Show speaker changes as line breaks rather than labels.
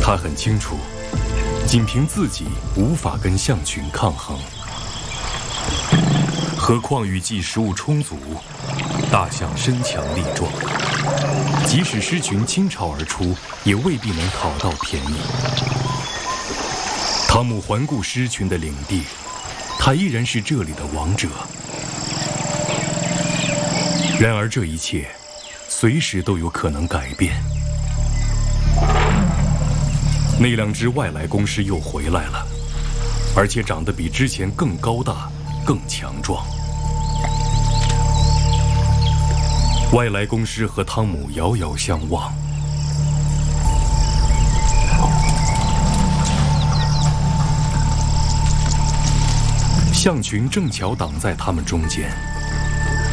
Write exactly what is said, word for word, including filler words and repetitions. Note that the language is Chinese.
他很清楚，仅凭自己无法跟象群抗衡，何况雨季食物充足，大象身强力壮，即使狮群倾巢而出，也未必能讨到便宜。汤姆环顾狮群的领地，他依然是这里的王者。然而这一切随时都有可能改变。那两只外来公狮又回来了，而且长得比之前更高大、更强壮。外来公狮和汤姆遥遥相望。象群正巧挡在他们中间。